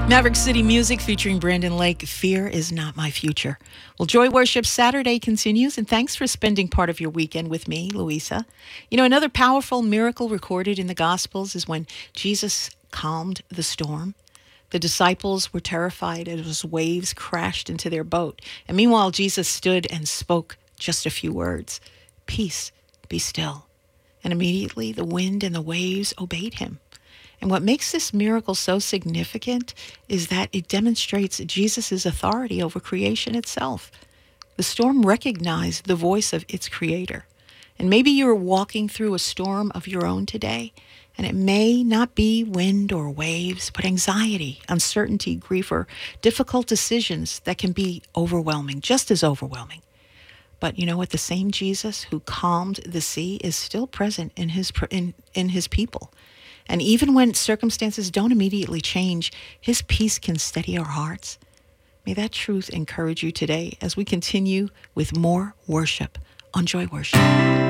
Maverick City Music featuring Brandon Lake, Fear is Not My Future. Well, Joy Worship Saturday continues, and thanks for spending part of your weekend with me, Louisa. You know, another powerful miracle recorded in the Gospels is when Jesus calmed the storm. The disciples were terrified as waves crashed into their boat. And meanwhile, Jesus stood and spoke just a few words. Peace, be still. And immediately the wind and the waves obeyed him. And what makes this miracle so significant is that it demonstrates Jesus' authority over creation itself. The storm recognized the voice of its creator. And maybe you're walking through a storm of your own today, and it may not be wind or waves, but anxiety, uncertainty, grief, or difficult decisions that can be overwhelming, just as overwhelming. But you know what? The same Jesus who calmed the sea is still present in his people. And even when circumstances don't immediately change, his peace can steady our hearts. May that truth encourage you today as we continue with more worship on Joy Worship.